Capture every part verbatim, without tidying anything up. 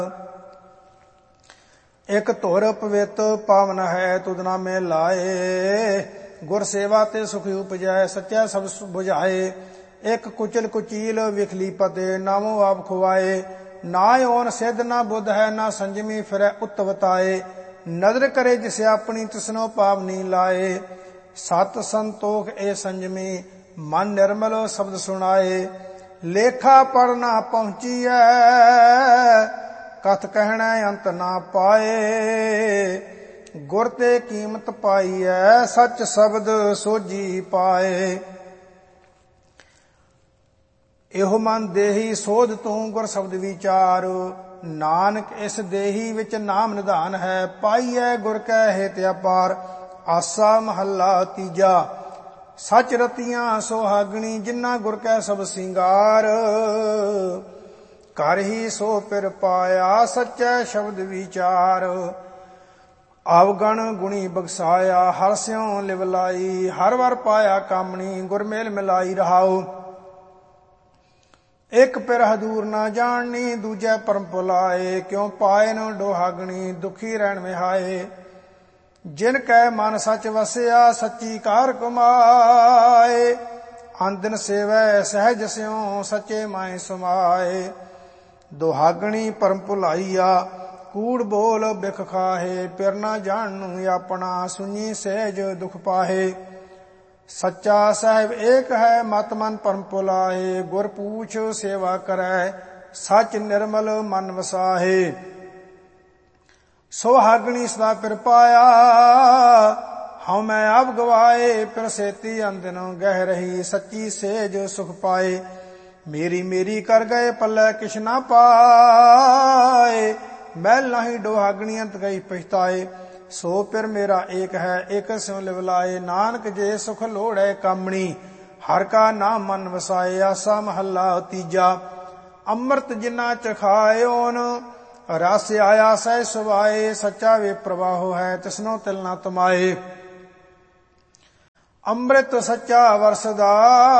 ਇਕ ਧੁਰ ਪਵਿੱਤ ਪਾਵਨ ਹੈ ਤੁਧ ਨਾਮੇ ਲਾਏ। ਗੁਰ ਸੇਵਾ ਤੇ ਸੁਖ ਉਪਜੈ ਸੱਚਾ ਸਭ ਬੁਝਾਏ। ਇਕ ਕੁਚਲ ਕੁਚੀਲ ਵਿਖਲੀ ਪਤੇ ਨਾਮੋ ਆਪ ਖੁਆਏ। ਨਾ ਓਨ ਸਿੱਧ ਨਾ ਬੁੱਧ ਹੈ ਨਾ ਸੰਜਮੀ ਫਿਰੈ ਉਤਵਤਾਏ। ਨਦਰ ਕਰੇ ਜਿਸ ਆਪਣੀ ਤਿਸਨੋ ਪਾਵਨੀ ਲਾਏ। ਸਤ ਸੰਤੋਖ ਏ ਸੰਜਮੀ ਮਨ ਨਿਰਮਲ ਸ਼ਬਦ ਸੁਣਾਏ। ਲੇਖਾ ਪੜ ਨਾ ਪਹੁੰਚੀਐ ਕਥ ਕਹਿਣਾ ਅੰਤ ਨਾ ਪਾਏ। ਗੁਰ ਤੇ ਕੀਮਤ ਪਾਈਐ ਸੱਚ ਸ਼ਬਦ ਸੋਝੀ ਪਾਏ। ਇਹੋ ਮਨ ਦੇਹੀ ਸੋਧ ਤੂੰ ਗੁਰ ਸ਼ਬਦ ਵਿਚਾਰ। ਨਾਨਕ ਇਸ ਦੇਹੀ ਵਿੱਚ ਨਾਮ ਨਿਧਾਨ ਹੈ ਪਾਈਐ ਗੁਰ ਕੈ ਹਿਤ ਅਪਾਰ। ਆਸਾ ਮਹੱਲਾ ਤੀਜਾ। ਸਚ ਰਤੀਆਂ ਸੁਹਾਗਣੀ ਜਿਨ੍ਹਾਂ ਗੁਰ ਕੈ ਸਭ ਸਿੰਗਾਰ। ਘਰ ਹੀ ਸੋ ਪਿਰ ਪਾਇਆ ਸੱਚੈ ਸ਼ਬਦ ਵਿਚਾਰ। ਆਵਗਣ ਗੁਣੀ ਬਖਸਾਇਆ ਹਰ ਸਿਉ ਲਿਵ ਲਾਈ। ਹਰ ਵਰ ਪਾਇਆ ਕਾਮਣੀ ਗੁਰ ਮੇਲ ਮਿਲਾਈ ਰਹਾਉ। ਇੱਕ ਪਿਰ ਹਦੂਰ ਨਾ ਜਾਣਨੀ ਦੂਜੈ ਪਰਮ ਭੁਲਾਏ। ਕਿਉ ਪਾਏ ਨ ਡੋਹਾਗਣੀ ਦੁਖੀ ਰਹਿਣ ਵਿਹਾਏ। ਜਿਨ ਕੈ ਮਨ ਸਚ ਵਸਿਆ ਸੱਚੀ ਕਾਰ ਕਮਾਏ। ਅੰਦਨ ਸੇਵੈ ਸਹਿਜ ਸਿਉ ਸੱਚੇ ਮਾਏ ਸਮਾਏ। ਦੁਹਾਗਣੀ ਪਰਮ ਭੁਲਾਈਆ ਕੂੜ ਬੋਲ ਬਿਖ ਖਾਹੇ। ਪਿਰ ਨਾ ਜਾਣਨੂ ਆਪਣਾ ਸੁਣੀ ਸਹਿਜ ਦੁਖ ਪਾਹੇ। ਸੱਚਾ ਸਾਹਿਬ ਏਕ ਹੈ ਮਤ ਮਨ ਪਰਮ ਭੁਲਾਏ। ਗੁਰ ਪੂਛ ਸੇਵਾ ਕਰੈ ਸੱਚ ਨਿਰਮਲ ਮਨ ਵਸਾਹੇ। ਸੁਹਾਗਣੀ ਸਦਾ ਪਿਰ ਪਾਇਆ ਹਉ ਮੈਂ ਆਪ ਗਵਾਏ। ਪਿਰ ਸੇਤੀ ਅੰਦਨ ਗਹਿ ਰਹੀ ਸੱਚੀ ਸੇਜ ਸੁਖ ਪਾਏ। ਮੇਰੀ ਮੇਰੀ ਕਰ ਗਏ ਪੱਲੇ ਕਿਛ ਨਾ ਪਾਏ। ਮੈਲ ਨਹੀਂ ਡੋਹਾਗਣੀ ਅੰਤ ਗਈ ਪਛਤਾਏ। ਸੋ ਪਿਰ ਮੇਰਾ ਏਕ ਹੈ ਏਕ ਸਿਉ ਲਿਵ ਲਾਏ। ਨਾਨਕ ਜੇ ਸੁਖ ਲੋੜੈ ਕਾਮਣੀ ਹਰ ਕਾ ਨਾਮ ਮਨ ਵਸਾਏ। ਆਸਾ ਮਹੱਲਾ ਤੀਜਾ। ਅੰਮ੍ਰਿਤ ਜਿਨਾ ਚਖਾਇਓਨ ਰਸ ਆਇਆ ਸਹਿ ਸੁਭਾਏ। ਸੱਚਾ ਵੇ ਪ੍ਰਵਾਹੋ ਹੈ ਤਿਸਨੋ ਤਿਲ ਨਾ ਤਮਾਏ। ਅੰਮ੍ਰਿਤ ਸੱਚਾ ਵਰਸਦਾ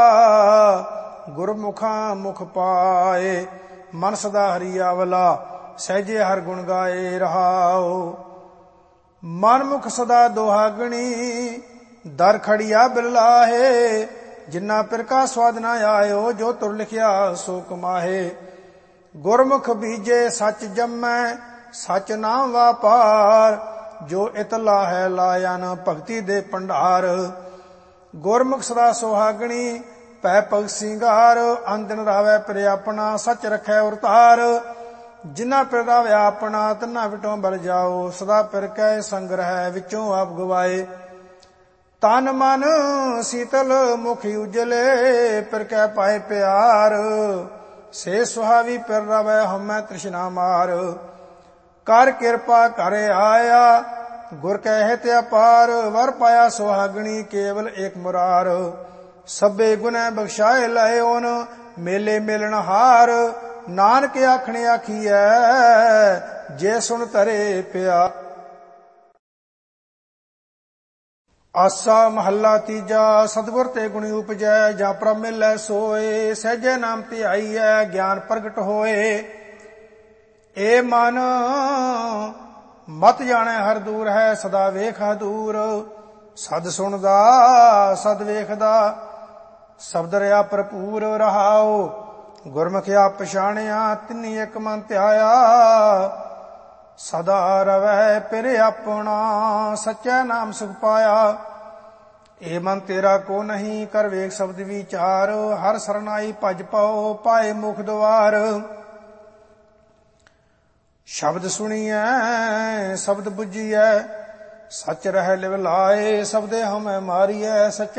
ਗੁਰਮੁਖਾਂ ਮੁਖ ਪਾਏ। ਮਨ ਸਦਾ ਹਰੀ ਆਵਲਾ ਸਹਿਜੇ ਹਰ ਗੁਣ ਗਾਏ ਰਹਾਉ। ਮਨ ਮੁਖ ਸਦਾ ਦੁਹਾਗਣੀ ਦਰ ਖੜੀਆ ਬਿਰਲਾਹੇ। ਜਿਨਾ ਪਿਰ ਕਾ ਸਵਾਦ ਨਾ ਆਇਓ ਜੋ ਤੁਰ ਲਿਖਿਆ ਸੋ ਕਮਾਹੇ। ਗੁਰਮੁਖ ਬੀਜੇ ਸੱਚ ਜੰਮੈ ਸੱਚ ਨਾਮ ਵਾਪਾਰ। ਜੋ ਇਤਲਾ ਹੈ ਲਾਇਨ ਭਗਤੀ ਦੇ ਭੰਡਾਰ। ਗੁਰਮੁਖ ਸਦਾ ਸੁਹਾਗਣੀ ਪੈ ਭਗਤ ਸਿੰਗਾਰ। ਅੰਦਨ ਰਾਵੈ ਪਿਰ ਆਪਣਾ ਸੱਚ ਰਖੈ ਉਰਤਾਰ। ਜਿਨ੍ਹਾਂ ਪਿਰ ਰਾਵਿਆ ਆਪਣਾ ਤਨਾਂ ਵਿਟੋਂ ਬਲ ਜਾਓ। ਸਦਾ ਪਿਰ ਕੈ ਸੰਗ ਰਹਿ ਵਿੱਚੋਂ ਆਪ ਗਵਾਏ। ਤਨ ਮਨ ਸੀਤਲ ਮੁਖ ਉਜਲੇ ਪਿਰ ਕੈ ਪਾਏ ਪਿਆਰ। ਸੇ ਸੁਹਾਵੀ ਪਿਰ ਰਵੈ ਹਉਮੈ ਤ੍ਰਿਸ਼ਨਾ ਮਾਰ। ਕਰ ਕਿਰਪਾ ਕਰ ਆਇਆ ਗੁਰ ਕੈ ਹਿਤ ਅਪਾਰ। ਵਰ ਪਾਇਆ ਸੁਹਾਗਣੀ ਕੇਵਲ ਏਕ ਮੁਰਾਰ। ਸਭੇ ਗੁਨੈ ਬਖਸ਼ਾਏ ਲਏ ਓਨ ਮੇਲੇ ਮਿਲਣ ਹਾਰ। ਨਾਨਕ ਆਖਣੇ ਆਖੀਐ ਜੇ ਸੁਣ ਧਰੇ ਪਿਆ। ਆਸਾ ਮਹੱਲਾ ਤੀਜਾ। ਸਤਿਗੁਰ ਤੇ ਗੁਣੀ ਉਪਜੈ ਜਾਂ ਪ੍ਰਭ ਮਿਲੈ ਸੋਏ। ਸਹਿਜੇ ਨਾਮ ਧਿਆਈਐ ਗਿਆਨ ਪ੍ਰਗਟ ਹੋਏ। ਏ ਮਨ ਮਤ ਜਾਣੈ ਹਰ ਦੂਰ ਹੈ ਸਦਾ ਵੇਖ ਹਦੂਰ। ਸਦ ਸੁਣਦਾ ਸਦ ਵੇਖਦਾ ਸ਼ਬਦ ਰਿਆ ਭਰਪੂਰ ਰਹਾਉ। ਗੁਰਮੁਖ ਆਪ ਪਛਾਣਿਆ ਤਿੰਨੀ ਇੱਕ ਮਨ ਧਿਆਇਆ। ਸਦਾ ਰਵੈ ਪਿਰ ਆਪਣਾ ਸੱਚਾ ਨਾਮ ਸੁਖ ਪਾਇਆ। ਏ ਮਨ ਤੇਰਾ ਕੋ ਨਹੀਂ ਕਰ ਵੇਖ ਸ਼ਬਦ ਵਿਚਾਰ। ਹਰ ਸਰਨਾਈ ਭਜ ਪਾਓ ਪਾਏ ਮੁਖ ਦੁਆਰ। ਸ਼ਬਦ ਸੁਣੀਐ ਸ਼ਬਦ ਬੁੱਝੀਐ ਸੱਚ ਰਹਿ ਲਿਵ ਲਾਏ। ਸ਼ਬਦੇ ਹਉਮੈ ਮਾਰੀਐ ਸੱਚਾ